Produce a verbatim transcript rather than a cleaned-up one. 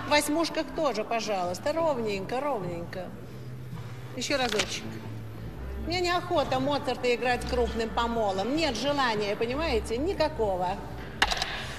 в восьмушках тоже, пожалуйста. Ровненько, ровненько. Еще разочек. Мне неохота Моцарта играть крупным помолом. Нет желания, понимаете? Никакого.